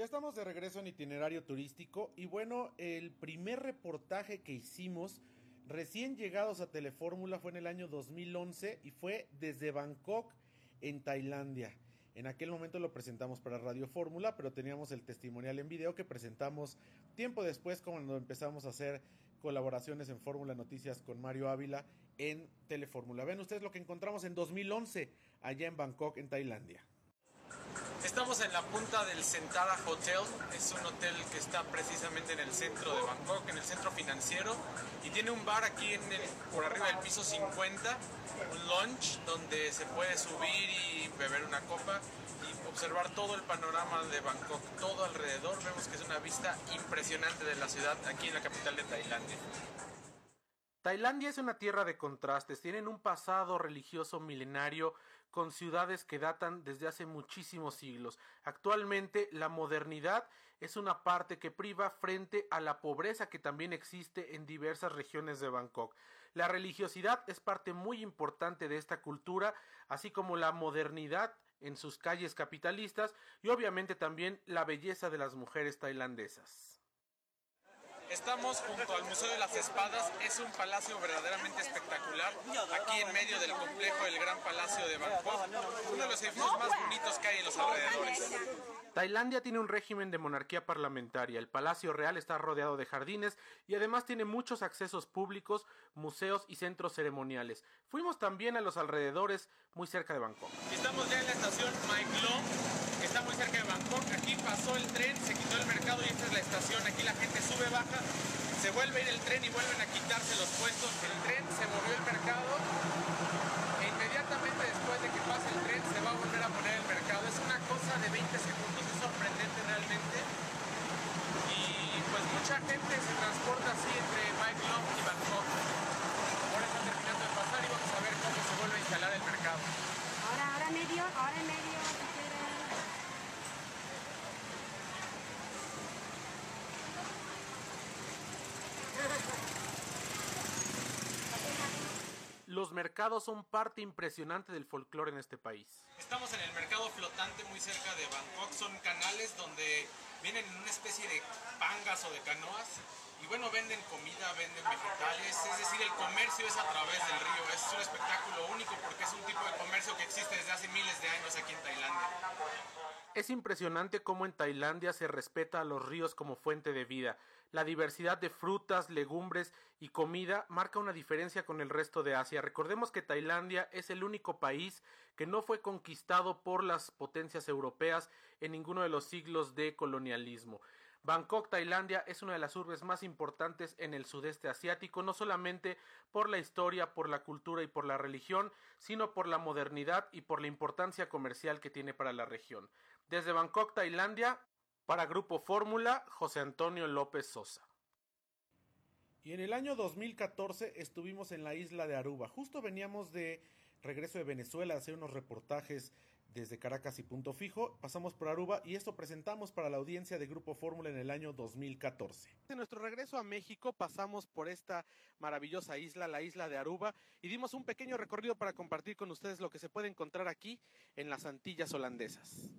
Ya estamos de regreso en Itinerario Turístico y bueno, el primer reportaje que hicimos recién llegados a Telefórmula fue en el año 2011 y fue desde Bangkok en Tailandia. En aquel momento lo presentamos para Radio Fórmula, pero teníamos el testimonial en video que presentamos tiempo después cuando empezamos a hacer colaboraciones en Fórmula Noticias con Mario Ávila en Telefórmula. Ven ustedes lo que encontramos en 2011 allá en Bangkok, en Tailandia. Estamos en la punta del Centara Hotel, es un hotel que está precisamente en el centro de Bangkok, en el centro financiero, y tiene un bar aquí por arriba del piso 50, un lounge donde se puede subir y beber una copa y observar todo el panorama de Bangkok, todo alrededor. Vemos que es una vista impresionante de la ciudad aquí en la capital de Tailandia. Tailandia es una tierra de contrastes, tienen un pasado religioso milenario con ciudades que datan desde hace muchísimos siglos. Actualmente la modernidad es una parte que priva frente a la pobreza que también existe en diversas regiones de Bangkok. La religiosidad es parte muy importante de esta cultura, así como la modernidad en sus calles capitalistas y obviamente también la belleza de las mujeres tailandesas. Estamos junto al Museo de las Espadas, es un palacio verdaderamente espectacular, aquí en medio del complejo del Gran Palacio de Bangkok, uno de los edificios más bonitos que hay en los alrededores. Tailandia tiene un régimen de monarquía parlamentaria, el Palacio Real está rodeado de jardines y además tiene muchos accesos públicos, museos y centros ceremoniales. Fuimos también a los alrededores, muy cerca de Bangkok. Estamos ya en la estación Mae Klong, que está muy cerca de Bangkok. Aquí pasó el tren, se quitó el mercado y esta es la estación. Aquí la gente sube, baja, se vuelve a ir el tren y vuelven a quitarse los puestos. El tren, se movió el mercado e inmediatamente después de que pase el tren se va a volver a poner el mercado. Es una cosa de 20 segundos, es sorprendente realmente. Y pues mucha gente se transporta así entre Mae Klong y Bangkok. Ahora está terminando de pasar y vamos a ver cómo se vuelve a instalar el mercado. Ahora medio, si quieren. Los mercados son parte impresionante del folclore en este país. Estamos en el mercado flotante muy cerca de Bangkok, son canales donde vienen en una especie de pangas o de canoas y bueno, venden comida, venden vegetales, es decir, el comercio es a través del río, es un espectáculo único porque es un tipo de comercio que existe desde hace miles de años aquí en Tailandia. Es impresionante cómo en Tailandia se respeta a los ríos como fuente de vida. La diversidad de frutas, legumbres y comida marca una diferencia con el resto de Asia. Recordemos que Tailandia es el único país que no fue conquistado por las potencias europeas en ninguno de los siglos de colonialismo. Bangkok, Tailandia, es una de las urbes más importantes en el sudeste asiático, no solamente por la historia, por la cultura y por la religión, sino por la modernidad y por la importancia comercial que tiene para la región. Desde Bangkok, Tailandia, para Grupo Fórmula, José Antonio López Sosa. Y en el año 2014 estuvimos en la isla de Aruba. Justo veníamos de regreso de Venezuela a hacer unos reportajes desde Caracas y Punto Fijo. Pasamos por Aruba y esto presentamos para la audiencia de Grupo Fórmula en el año 2014. En nuestro regreso a México pasamos por esta maravillosa isla, la isla de Aruba, y dimos un pequeño recorrido para compartir con ustedes lo que se puede encontrar aquí en las Antillas holandesas.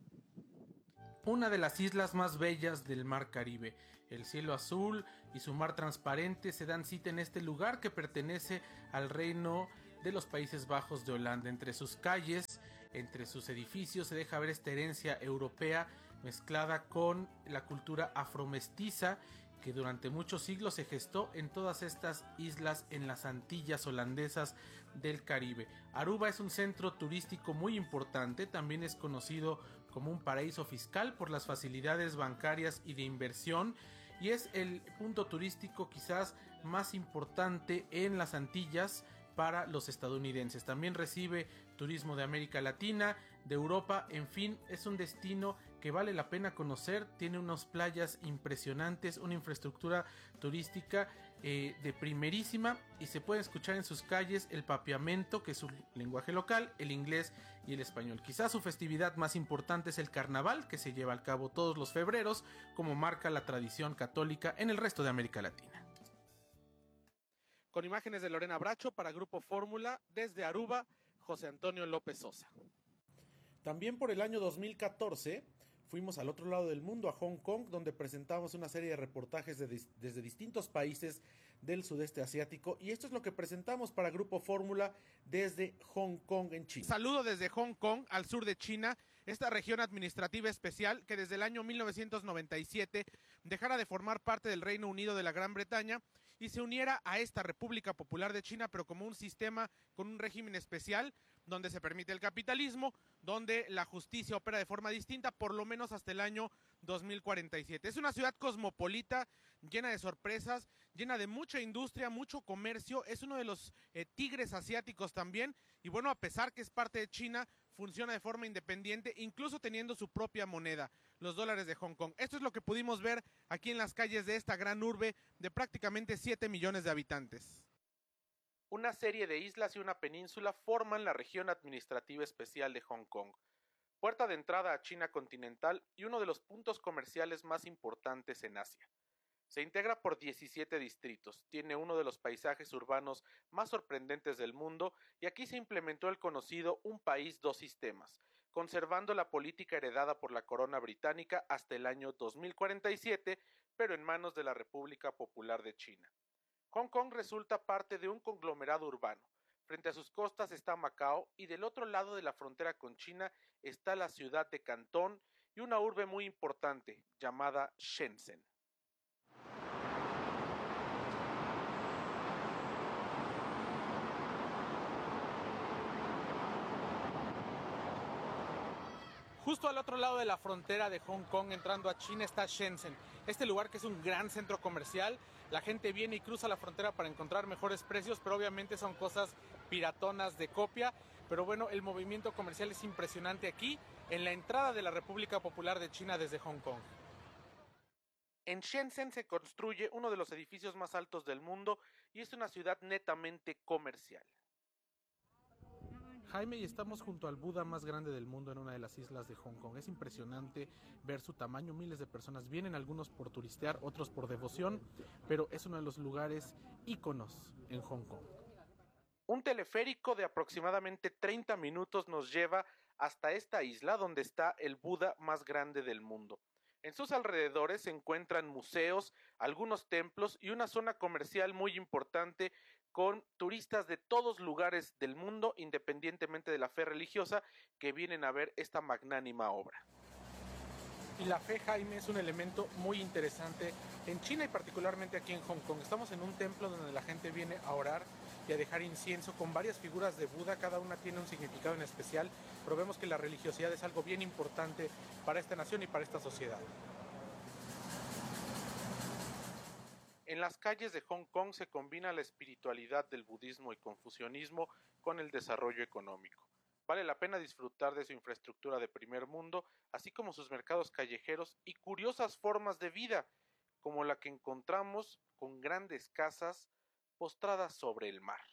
Una de las islas más bellas del mar Caribe. El cielo azul y su mar transparente se dan cita en este lugar que pertenece al reino de los Países Bajos de Holanda. Entre sus calles, entre sus edificios se deja ver esta herencia europea mezclada con la cultura afromestiza que durante muchos siglos se gestó en todas estas islas en las Antillas holandesas del Caribe. Aruba es un centro turístico muy importante, también es conocido como un paraíso fiscal por las facilidades bancarias y de inversión, y es el punto turístico quizás más importante en las Antillas para los estadounidenses. También recibe turismo de América Latina, de Europa, en fin, es un destino que vale la pena conocer, tiene unas playas impresionantes, una infraestructura turística de primerísima y se puede escuchar en sus calles el papiamento, que es su lenguaje local, el inglés y el español. Quizás su festividad más importante es el carnaval, que se lleva a cabo todos los febreros, como marca la tradición católica en el resto de América Latina. Con imágenes de Lorena Bracho para Grupo Fórmula, desde Aruba, José Antonio López Sosa. También por el año 2014 fuimos al otro lado del mundo, a Hong Kong, donde presentamos una serie de reportajes desde distintos países del sudeste asiático, y esto es lo que presentamos para Grupo Fórmula desde Hong Kong en China. Saludo desde Hong Kong, al sur de China, esta región administrativa especial que desde el año 1997 dejara de formar parte del Reino Unido de la Gran Bretaña y se uniera a esta República Popular de China, pero como un sistema con un régimen especial, donde se permite el capitalismo, donde la justicia opera de forma distinta, por lo menos hasta el año 2047. Es una ciudad cosmopolita, llena de sorpresas, llena de mucha industria, mucho comercio, es uno de los tigres asiáticos también, y bueno, a pesar que es parte de China, funciona de forma independiente, incluso teniendo su propia moneda, los dólares de Hong Kong. Esto es lo que pudimos ver aquí en las calles de esta gran urbe de prácticamente 7 millones de habitantes. Una serie de islas y una península forman la región administrativa especial de Hong Kong, puerta de entrada a China continental y uno de los puntos comerciales más importantes en Asia. Se integra por 17 distritos, tiene uno de los paisajes urbanos más sorprendentes del mundo y aquí se implementó el conocido Un país, dos sistemas, conservando la política heredada por la corona británica hasta el año 2047, pero en manos de la República Popular de China. Hong Kong resulta parte de un conglomerado urbano. Frente a sus costas está Macao y del otro lado de la frontera con China está la ciudad de Cantón y una urbe muy importante llamada Shenzhen. Justo al otro lado de la frontera de Hong Kong, entrando a China, está Shenzhen. Este lugar que es un gran centro comercial. La gente viene y cruza la frontera para encontrar mejores precios, pero obviamente son cosas piratonas de copia. Pero bueno, el movimiento comercial es impresionante aquí, en la entrada de la República Popular de China desde Hong Kong. En Shenzhen se construye uno de los edificios más altos del mundo y es una ciudad netamente comercial. Jaime, y estamos junto al Buda más grande del mundo en una de las islas de Hong Kong. Es impresionante ver su tamaño, miles de personas vienen, algunos por turistear, otros por devoción, pero es uno de los lugares íconos en Hong Kong. Un teleférico de aproximadamente 30 minutos nos lleva hasta esta isla donde está el Buda más grande del mundo. En sus alrededores se encuentran museos, algunos templos y una zona comercial muy importante con turistas de todos lugares del mundo, independientemente de la fe religiosa, que vienen a ver esta magnánima obra. Y la fe, Jaime, es un elemento muy interesante en China y particularmente aquí en Hong Kong. Estamos en un templo donde la gente viene a orar y a dejar incienso con varias figuras de Buda, cada una tiene un significado en especial, pero vemos que la religiosidad es algo bien importante para esta nación y para esta sociedad. En las calles de Hong Kong se combina la espiritualidad del budismo y confucianismo con el desarrollo económico. Vale la pena disfrutar de su infraestructura de primer mundo, así como sus mercados callejeros y curiosas formas de vida, como la que encontramos con grandes casas postradas sobre el mar.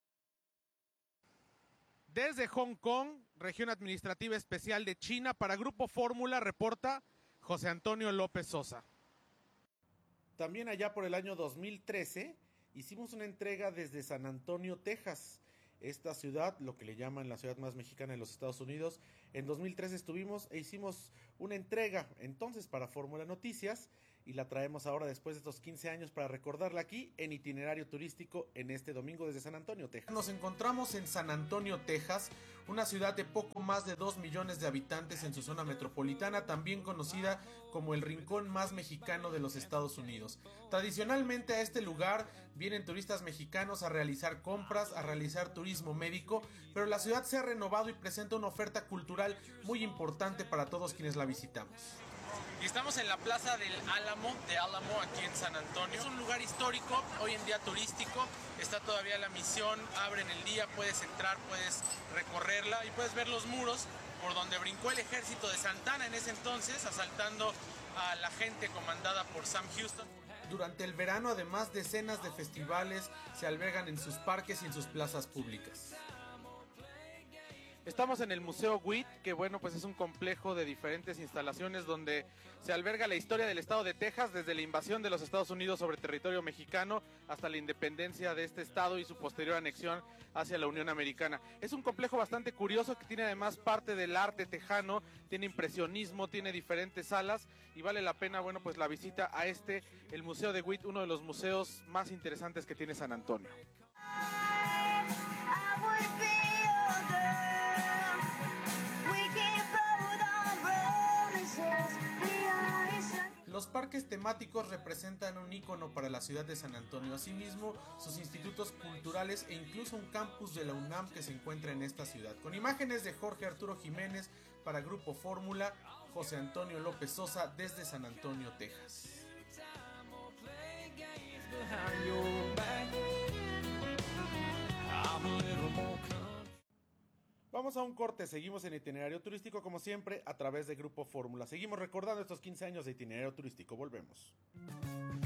Desde Hong Kong, región administrativa especial de China, para Grupo Fórmula, reporta José Antonio López Sosa. También allá por el año 2013 hicimos una entrega desde San Antonio, Texas. Esta ciudad, lo que le llaman la ciudad más mexicana de los Estados Unidos. En 2013 estuvimos e hicimos una entrega entonces para Fórmula Noticias y la traemos ahora después de estos 15 años para recordarla aquí en Itinerario Turístico en este domingo desde San Antonio, Texas. Nos encontramos en San Antonio, Texas, una ciudad de poco más de 2 millones de habitantes en su zona metropolitana, también conocida como el rincón más mexicano de los Estados Unidos. Tradicionalmente a este lugar vienen turistas mexicanos a realizar compras, a realizar turismo médico, pero la ciudad se ha renovado y presenta una oferta cultural muy importante para todos quienes la visitamos. Y estamos en la plaza del Álamo, aquí en San Antonio. Es un lugar histórico, hoy en día turístico, está todavía la misión, abren el día, puedes entrar, puedes recorrerla y puedes ver los muros por donde brincó el ejército de Santana en ese entonces, asaltando a la gente comandada por Sam Houston. Durante el verano, además, decenas de festivales se albergan en sus parques y en sus plazas públicas. Estamos en el Museo WIT, que bueno, pues es un complejo de diferentes instalaciones donde se alberga la historia del estado de Texas desde la invasión de los Estados Unidos sobre territorio mexicano hasta la independencia de este estado y su posterior anexión hacia la Unión Americana. Es un complejo bastante curioso que tiene además parte del arte tejano, tiene impresionismo, tiene diferentes salas y vale la pena, bueno, pues la visita a el Museo de WIT, uno de los museos más interesantes que tiene San Antonio. Los parques temáticos representan un ícono para la ciudad de San Antonio. Asimismo, sus institutos culturales e incluso un campus de la UNAM que se encuentra en esta ciudad. Con imágenes de Jorge Arturo Jiménez para Grupo Fórmula, José Antonio López Sosa desde San Antonio, Texas. Vamos a un corte, seguimos en Itinerario Turístico como siempre a través de Grupo Fórmula. Seguimos recordando estos 15 años de Itinerario Turístico, volvemos.